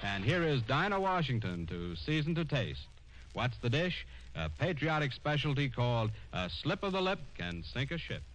And here is Dinah Washington to season to taste. What's the dish? A patriotic specialty called a slip of the lip can sink a ship.